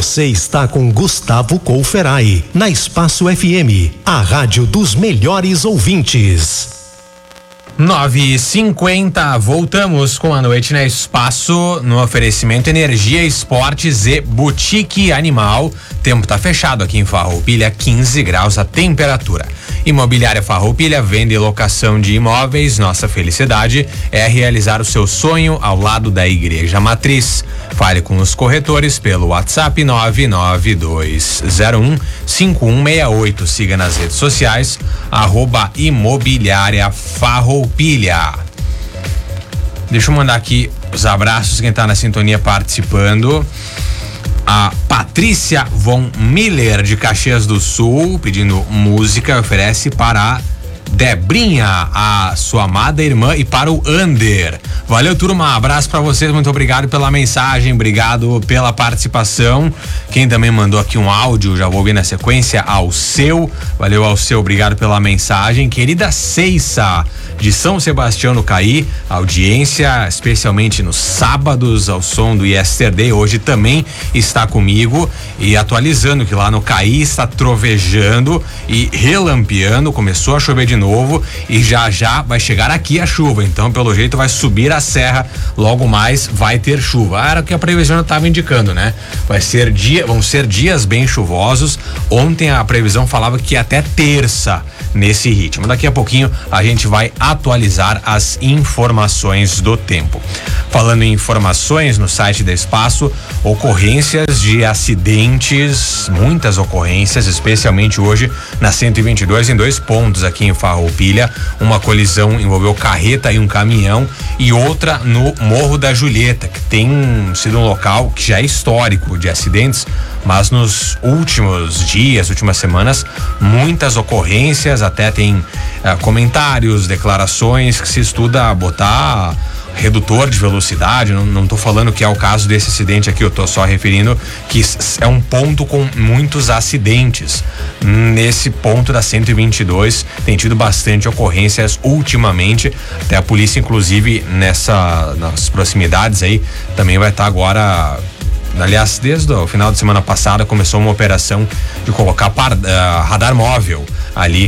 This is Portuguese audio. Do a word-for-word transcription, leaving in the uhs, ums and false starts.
Você está com Gustavo Couferai, na Espaço F M, a rádio dos melhores ouvintes. nove e cinquenta, voltamos com a noite na Espaço, no oferecimento Energia, Esportes e Boutique Animal. Tempo tá fechado aqui em Farroupilha, quinze graus a temperatura. Imobiliária Farroupilha, venda e locação de imóveis. Nossa felicidade é realizar o seu sonho ao lado da Igreja Matriz. Fale com os corretores pelo WhatsApp nove nove dois zero um cinco um seis oito. Siga nas redes sociais, arroba Imobiliária Farroupilha. Deixa eu mandar aqui os abraços, quem tá na sintonia participando. A Patrícia von Miller, de Caxias do Sul, pedindo música, oferece para a Debrinha, a sua amada irmã, e para o Ander. Valeu, turma, abraço pra vocês, muito obrigado pela mensagem, obrigado pela participação. Quem também mandou aqui um áudio, já vou ouvir na sequência, ao seu, valeu ao seu, obrigado pela mensagem. Querida Ceissa, de São Sebastião no Caí, audiência especialmente nos sábados ao som do Yesterday, hoje também está comigo e atualizando que lá no Caí está trovejando e relampeando, começou a chover de novo e já já vai chegar aqui a chuva, então pelo jeito vai subir a serra, logo mais vai ter chuva. Era o que a previsão estava indicando, né? Vai ser dia, vão ser dias bem chuvosos. Ontem a previsão falava que até terça nesse ritmo. Daqui a pouquinho a gente vai atualizar as informações do tempo. Falando em informações, no site da Espaço, ocorrências de acidentes, muitas ocorrências, especialmente hoje na cento e vinte e dois, em dois pontos aqui em Farroupilha. Uma colisão envolveu carreta e um caminhão, e outra no Morro da Julieta, que tem sido um local que já é histórico de acidentes, mas nos últimos dias, últimas semanas, muitas ocorrências, até tem uh, comentários, declarações que se estuda botar redutor de velocidade. Não, não tô falando que é o caso desse acidente aqui, eu tô só referindo que é um ponto com muitos acidentes. Nesse ponto da cento e vinte e dois tem tido bastante ocorrências ultimamente, até a polícia, inclusive, nessa, nas proximidades aí, também vai estar tá agora. Aliás, desde o final de semana passada começou uma operação de colocar par, uh, radar móvel ali